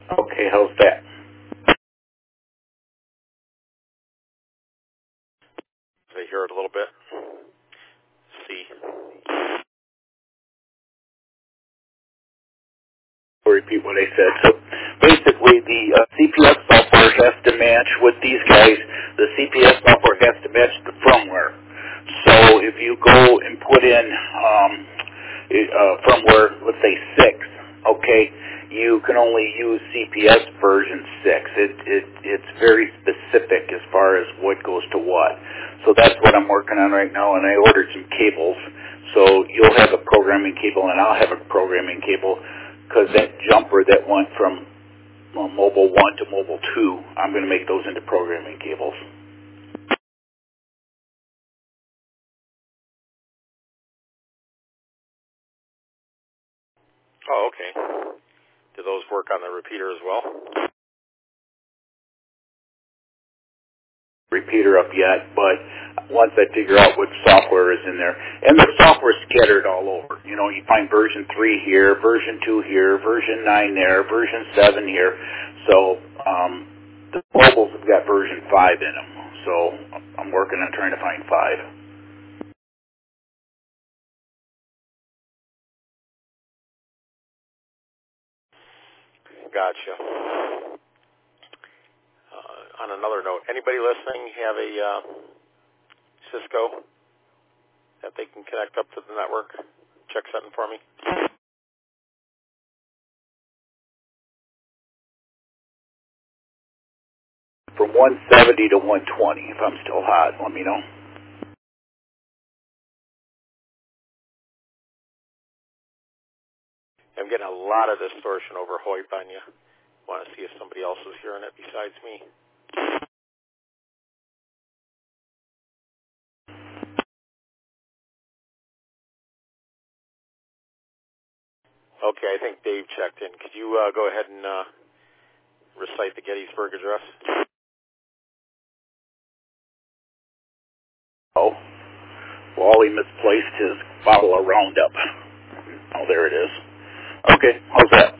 Okay, how's that? Did I hear it a little bit? C. I'll repeat what I said. So basically, the CPS software has to match with these guys. The CPS software has to match the firmware. So if you go and put in firmware, let's say 6, okay, you can only use CPS version 6. It's very specific as far as what goes to what. So that's what I'm working on right now, and I ordered some cables. So you'll have a programming cable, and I'll have a programming cable, because that jumper that went from Mobile 1 to Mobile 2, I'm going to make those into programming cables. Oh, okay. Do those work on the repeater as well? Repeater up yet, but once I figure out what software is in there, and the software's scattered all over. You know, you find version 3 here, version 2 here, version 9 there, version 7 here. So the mobiles have got version 5 in them. So I'm working on trying to find 5. Gotcha. On another note, anybody listening have a Cisco that they can connect up to the network? Check something for me. From 170 to 120, if I'm still hot, let me know. I'm getting a lot of distortion over HOIP on you. Want to see if somebody else is hearing it besides me. Okay, I think Dave checked in. Could you go ahead and recite the Gettysburg Address? Oh, Wally misplaced his bottle of Roundup. Oh, there it is. Okay, how's that?